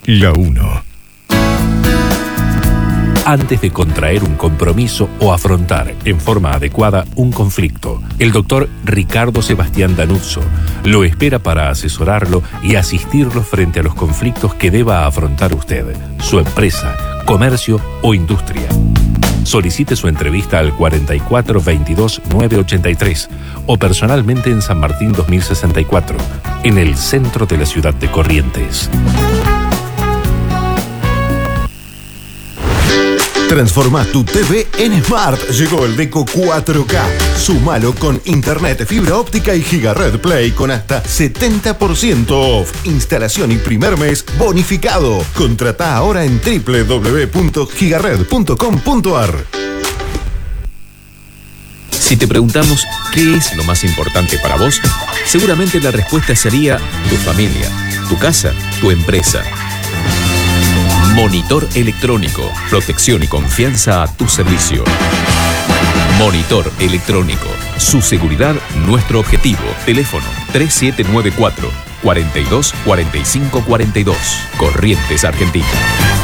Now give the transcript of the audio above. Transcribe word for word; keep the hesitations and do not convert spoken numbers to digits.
La uno. Antes de contraer un compromiso o afrontar en forma adecuada un conflicto, el doctor Ricardo Sebastián Danuzzo lo espera para asesorarlo y asistirlo frente a los conflictos que deba afrontar usted, su empresa, comercio o industria. Solicite su entrevista al cuarenta y cuatro veintidós nueve ochenta y tres o personalmente en San Martín dos mil sesenta y cuatro, en el centro de la ciudad de Corrientes. Transforma tu T V en Smart. Llegó el Deco cuatro K. Súmalo con internet, fibra óptica y Gigared Play con hasta setenta por ciento off. Instalación y primer mes bonificado. Contratá ahora en doble u doble u doble u punto gigared punto com punto a r. Si te preguntamos qué es lo más importante para vos, seguramente la respuesta sería tu familia, tu casa, tu empresa. Monitor electrónico, protección y confianza a tu servicio. Monitor electrónico, su seguridad, nuestro objetivo. Teléfono tres siete nueve cuatro, cuarenta y dos, cuarenta y cinco cuarenta y dos. Corrientes, Argentina.